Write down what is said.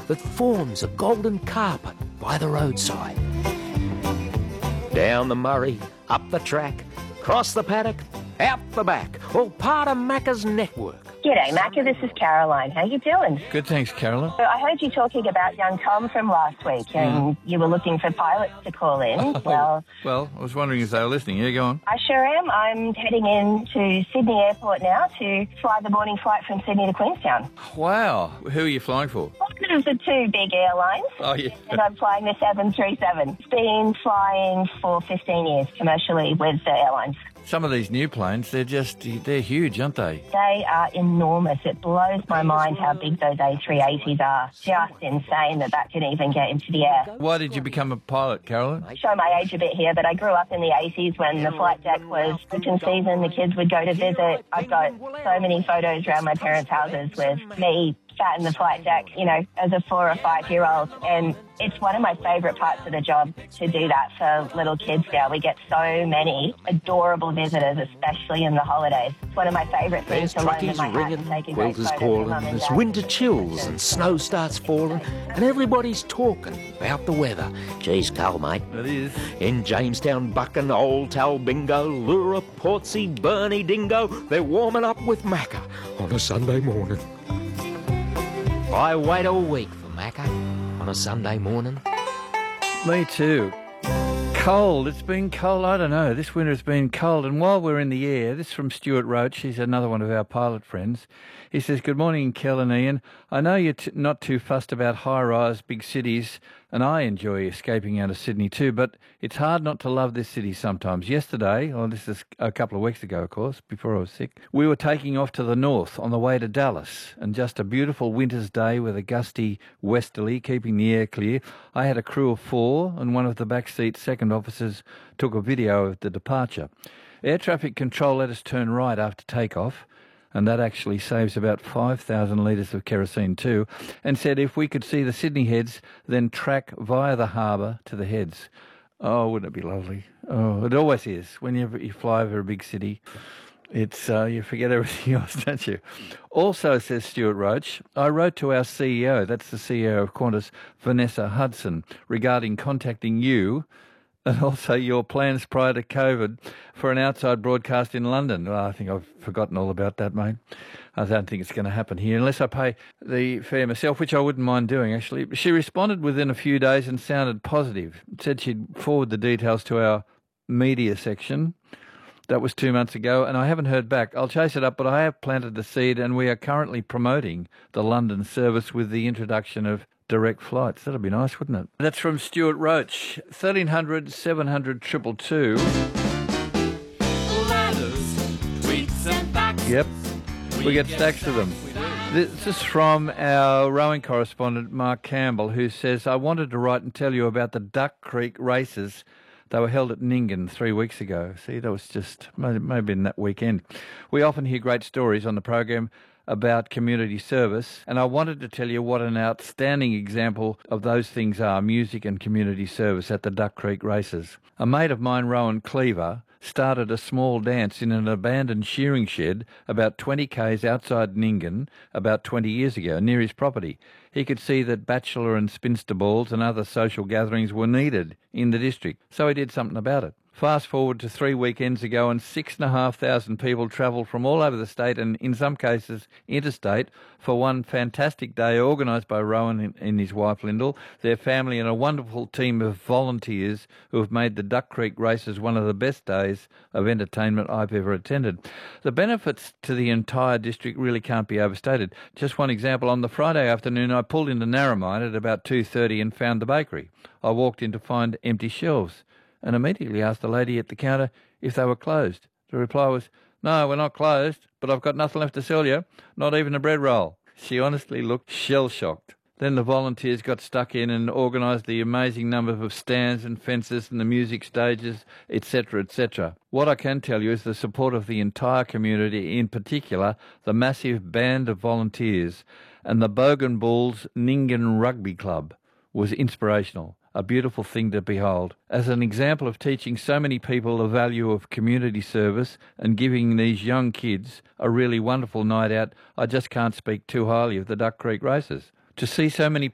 that forms a golden carpet by the roadside. Down the Murray, up the track, across the paddock, out the back, all part of Macca's network. G'day, Macca. This is Caroline. How you doing? Good, thanks, Caroline. So I heard you talking about young Tom from last week, and you were looking for pilots to call in. Well, I was wondering if they were listening. Yeah, go on. I sure am. I'm heading in to Sydney Airport now to fly the morning flight from Sydney to Queenstown. Wow. Who are you flying for? One of the two big airlines. Oh, yeah. And I'm flying the 737. It's been flying for 15 years commercially with the airlines. Some of these new planes, they're huge, aren't they? They are enormous. It blows my mind how big those A380s are. Just insane that can even get into the air. Why did you become a pilot, Caroline? I show my age a bit here, but I grew up in the 80s when the flight deck was open season. The kids would go to visit. I've got so many photos around my parents' houses with me sat in the flight deck, as a 4 or 5 year old. And it's one of my favourite parts of the job to do that for little kids now. We get so many adorable visitors, especially in the holidays. It's one of my favourite things to learn in my hat and take a great quilters photo calling, for Mum and there's Dad. winter chills and snow starts falling, and everybody's talking about the weather. Geez, cold, mate. It is. In Jamestown, Buchan, Old Talbingo, Lura, Portsea, Burnie, Dingo, they're warming up with Macca on a Sunday morning. I wait all week for Macca on a Sunday morning. Me too. Cold. It's been cold. I don't know. This winter has been cold. And while we're in the air, this is from Stuart Roach. He's another one of our pilot friends. He says, "Good morning, Kel and Ian. I know you're not too fussed about high-rise big cities, and I enjoy escaping out of Sydney too, but it's hard not to love this city sometimes. Yesterday, this is a couple of weeks ago, of course, before I was sick, we were taking off to the north on the way to Dallas, and just a beautiful winter's day with a gusty westerly, keeping the air clear. I had a crew of 4, and one of the backseat second officers took a video of the departure. Air traffic control let us turn right after takeoff, and that actually saves about 5,000 litres of kerosene too, and said if we could see the Sydney heads, then track via the harbour to the heads. Oh, wouldn't it be lovely? Oh, it always is. Whenever you fly over a big city, it's you forget everything else, don't you? Also, says Stuart Roach, I wrote to our CEO, that's the CEO of Qantas, Vanessa Hudson, regarding contacting you and also your plans prior to COVID for an outside broadcast in London. Well, I think I've forgotten all about that, mate. I don't think it's going to happen here unless I pay the fare myself, which I wouldn't mind doing, actually. She responded within a few days and sounded positive. Said she'd forward the details to our media section. That was 2 months ago, and I haven't heard back. I'll chase it up, but I have planted the seed, and we are currently promoting the London service with the introduction of direct flights. That'd be nice, wouldn't it? That's from Stuart Roach. 1300 700 222. Letters, tweets and facts. Yep, we get stacks of them. This is from our rowing correspondent, Mark Campbell, who says, I wanted to write and tell you about the Duck Creek races. They were held at Nyngan 3 weeks ago. See, that was just maybe in that weekend. We often hear great stories on the program about community service, and I wanted to tell you what an outstanding example of those things are, music and community service at the Duck Creek races. A mate of mine, Rowan Cleaver, started a small dance in an abandoned shearing shed about 20 k's outside Nyngan about 20 years ago, near his property. He could see that bachelor and spinster balls and other social gatherings were needed in the district, so he did something about it. Fast forward to 3 weekends ago and 6,500 people travelled from all over the state and in some cases interstate for one fantastic day organised by Rowan and his wife Lyndall, their family and a wonderful team of volunteers who have made the Duck Creek races one of the best days of entertainment I've ever attended. The benefits to the entire district really can't be overstated. Just one example, on the Friday afternoon I pulled into Narromine at about 2:30 and found the bakery. I walked in to find empty shelves and immediately asked the lady at the counter if they were closed. The reply was, no, we're not closed, but I've got nothing left to sell you, not even a bread roll. She honestly looked shell-shocked. Then the volunteers got stuck in and organised the amazing number of stands and fences and the music stages, etc., etc. What I can tell you is the support of the entire community, in particular the massive band of volunteers, and the Bogan Bulls Nyngan Rugby Club was inspirational. A beautiful thing to behold. As an example of teaching so many people the value of community service and giving these young kids a really wonderful night out, I just can't speak too highly of the Duck Creek races. To see so many